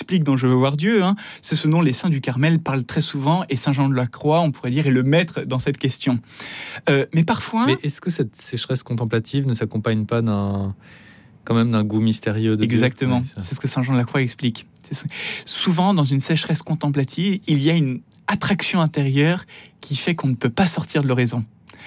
explique dans Je veux voir Dieu. C'est ce dont les saints du Carmel parlent très souvent, et Saint Jean de la Croix, on pourrait dire, est le maître dans cette question. Mais parfois... Mais est-ce que cette sécheresse contemplative ne s'accompagne pas d'un goût mystérieux de Exactement, Dieu? c'est ce que Saint Jean de la Croix explique. Souvent, dans une sécheresse contemplative, il y a une attraction intérieure qui fait qu'on ne peut pas sortir de l'oraison.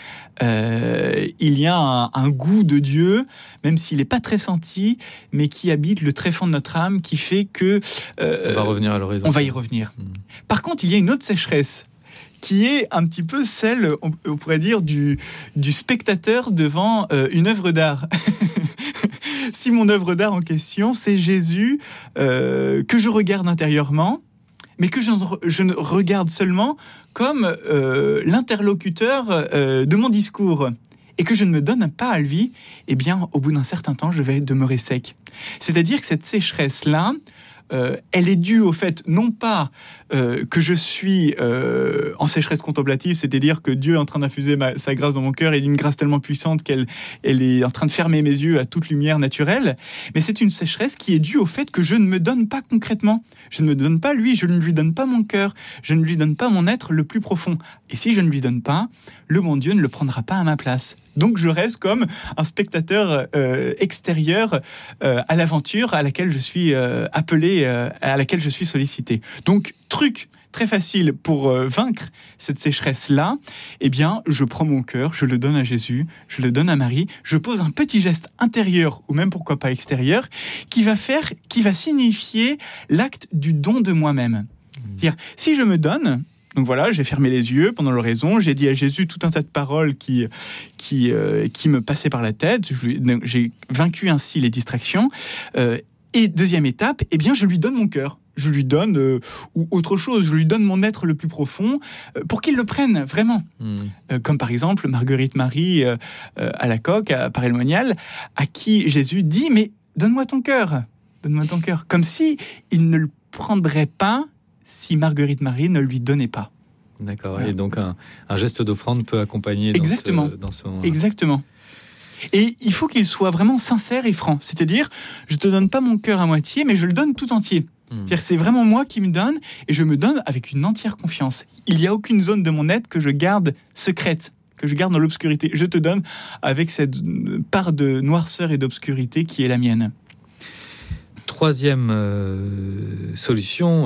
Il y a un goût de Dieu, même s'il n'est pas très senti, mais qui habite le tréfonds de notre âme, qui fait que... on va revenir à l'oraison. On va y revenir. Par contre, il y a une autre sécheresse, qui est un petit peu celle, on pourrait dire, du spectateur devant une œuvre d'art. Si mon œuvre d'art en question, c'est Jésus que je regarde intérieurement, mais que je ne regarde seulement comme l'interlocuteur de mon discours, et que je ne me donne pas à lui, eh bien, au bout d'un certain temps, je vais demeurer sec. C'est-à-dire que cette sécheresse-là, elle est due au fait, non pas que je suis en sécheresse contemplative, c'est-à-dire que Dieu est en train d'infuser sa grâce dans mon cœur, et d'une grâce tellement puissante qu'elle est en train de fermer mes yeux à toute lumière naturelle, mais c'est une sécheresse qui est due au fait que je ne me donne pas concrètement. Je ne me donne pas lui, je ne lui donne pas mon cœur, je ne lui donne pas mon être le plus profond. Et si je ne lui donne pas, le bon Dieu ne le prendra pas à ma place. Donc je reste comme un spectateur extérieur à l'aventure à laquelle je suis appelé, à laquelle je suis sollicité. Donc truc très facile pour vaincre cette sécheresse-là, eh bien, je prends mon cœur, je le donne à Jésus, je le donne à Marie, je pose un petit geste intérieur, ou même pourquoi pas extérieur, qui va signifier l'acte du don de moi-même. C'est-à-dire, si je me donne... Donc voilà, j'ai fermé les yeux pendant l'oraison, j'ai dit à Jésus tout un tas de paroles qui me passaient par la tête, j'ai vaincu ainsi les distractions. Et deuxième étape, eh bien, je lui donne mon cœur. Je lui donne, ou autre chose, je lui donne mon être le plus profond pour qu'il le prenne vraiment. Comme par exemple Marguerite Marie à la Coque, à Paray-le-Monial, à qui Jésus dit « Mais donne-moi ton cœur, donne-moi ton cœur ». Comme si il ne le prendrait pas si Marguerite Marie ne lui donnait pas. D'accord, voilà. Et donc un geste d'offrande peut accompagner dans son... Exactement. Et il faut qu'il soit vraiment sincère et franc. C'est-à-dire, je ne te donne pas mon cœur à moitié, mais je le donne tout entier. C'est-à-dire, c'est vraiment moi qui me donne, et je me donne avec une entière confiance. Il n'y a aucune zone de mon être que je garde secrète, que je garde dans l'obscurité. Je te donne avec cette part de noirceur et d'obscurité qui est la mienne. Troisième solution...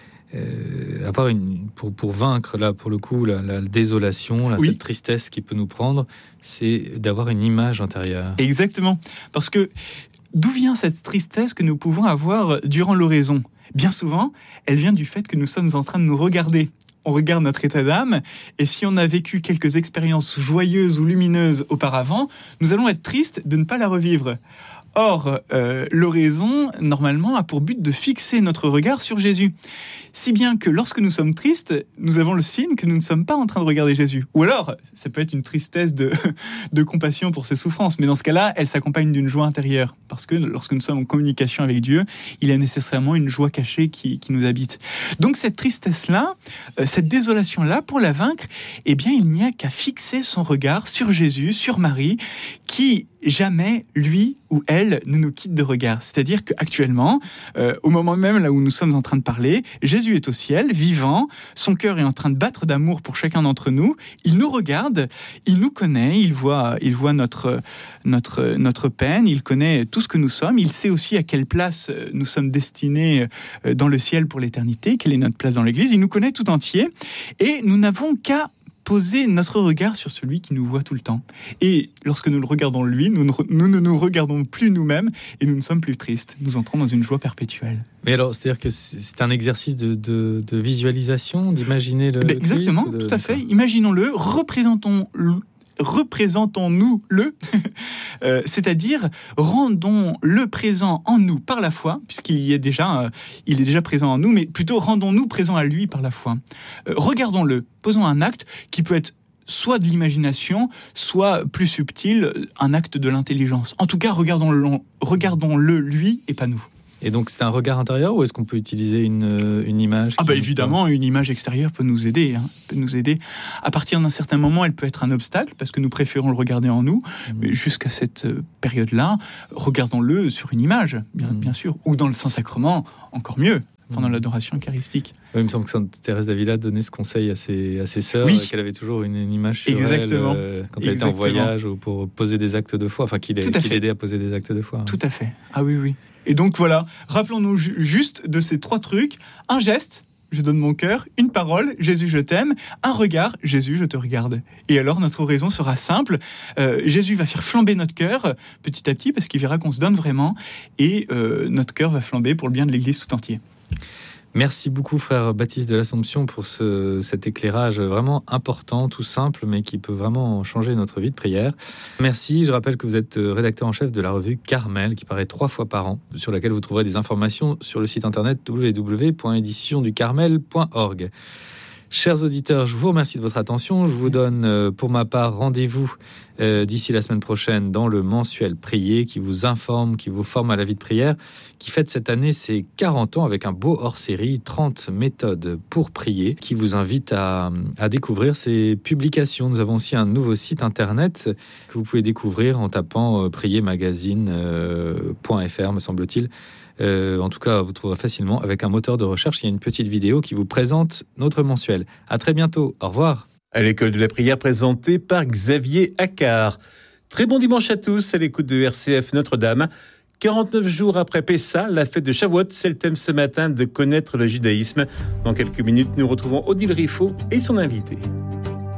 avoir pour vaincre là pour le coup la désolation, cette tristesse qui peut nous prendre, c'est d'avoir une image intérieure. Exactement, parce que d'où vient cette tristesse que nous pouvons avoir durant l'oraison ? Bien souvent, elle vient du fait que nous sommes en train de nous regarder. On regarde notre état d'âme, et si on a vécu quelques expériences joyeuses ou lumineuses auparavant, nous allons être tristes de ne pas la revivre. Or, l'oraison, normalement, a pour but de fixer notre regard sur Jésus. Si bien que lorsque nous sommes tristes, nous avons le signe que nous ne sommes pas en train de regarder Jésus. Ou alors, ça peut être une tristesse de compassion pour ses souffrances, mais dans ce cas-là, elle s'accompagne d'une joie intérieure. Parce que lorsque nous sommes en communication avec Dieu, il y a nécessairement une joie cachée qui nous habite. Donc cette tristesse-là, cette désolation-là, pour la vaincre, eh bien, il n'y a qu'à fixer son regard sur Jésus, sur Marie, qui jamais, lui ou elle, ne nous quitte de regard. C'est-à-dire qu'actuellement, au moment même là où nous sommes en train de parler, Jésus est au ciel, vivant, son cœur est en train de battre d'amour pour chacun d'entre nous, il nous regarde, il nous connaît, il voit notre peine, il connaît tout ce que nous sommes, il sait aussi à quelle place nous sommes destinés dans le ciel pour l'éternité, quelle est notre place dans l'Église, il nous connaît tout entier, et nous n'avons qu'à poser notre regard sur celui qui nous voit tout le temps. Et lorsque nous le regardons lui, nous ne nous regardons plus nous-mêmes et nous ne sommes plus tristes. Nous entrons dans une joie perpétuelle. Mais alors, c'est-à-dire que c'est un exercice de visualisation, d'imaginer le exactement, Christ, tout à fait. Imaginons-le, représentons-nous-le, c'est-à-dire rendons-le présent en nous par la foi, puisqu'il est déjà présent en nous, mais plutôt rendons-nous présents à lui par la foi. Regardons-le, posons un acte qui peut être soit de l'imagination, soit plus subtil, un acte de l'intelligence. En tout cas, regardons-le lui et pas nous. Et donc c'est un regard intérieur ou est-ce qu'on peut utiliser une image évidemment, une image extérieure peut nous aider. À partir d'un certain moment, elle peut être un obstacle parce que nous préférons le regarder en nous. Mais jusqu'à cette période-là, regardons-le sur une image, bien sûr. Ou dans le Saint-Sacrement, encore mieux. pendant l'adoration eucharistique. Oui, il me semble que Sainte Thérèse d'Avila donnait ce conseil à ses sœurs, qu'elle avait toujours une image sur Exactement. elle quand elle était en voyage ou pour poser des actes de foi, enfin qu'il aidait à poser des actes de foi. Tout à fait. Ah oui. Et donc voilà, rappelons-nous juste de ces 3 trucs. Un geste, je donne mon cœur. Une parole, Jésus, je t'aime. Un regard, Jésus, je te regarde. Et alors, notre oraison sera simple. Jésus va faire flamber notre cœur petit à petit parce qu'il verra qu'on se donne vraiment. Et notre cœur va flamber pour le bien de l'Église tout entier. Merci beaucoup, frère Baptiste de l'Assomption, pour cet éclairage vraiment important, tout simple, mais qui peut vraiment changer notre vie de prière. Merci. Je rappelle que vous êtes rédacteur en chef de la revue Carmel, qui paraît 3 fois par an, sur laquelle vous trouverez des informations sur le site internet www.editionducarmel.org. Chers auditeurs, je vous remercie de votre attention. Je vous donne, pour ma part, rendez-vous d'ici la semaine prochaine dans le mensuel Prier, qui vous informe, qui vous forme à la vie de prière, qui fête cette année ses 40 ans avec un beau hors-série, 30 méthodes pour prier, qui vous invite à découvrir ces publications. Nous avons aussi un nouveau site internet que vous pouvez découvrir en tapant priermagazine.fr, me semble-t-il. En tout cas, vous trouverez facilement avec un moteur de recherche. Il y a une petite vidéo qui vous présente notre mensuel. À très bientôt. Au revoir. À l'école de la prière présentée par Xavier Accard. Très bon dimanche à tous à l'écoute de RCF Notre-Dame. 49 jours après Pessa, la fête de Shavuot, c'est le thème ce matin de connaître le judaïsme. Dans quelques minutes, nous retrouvons Odile Riffaut et son invité.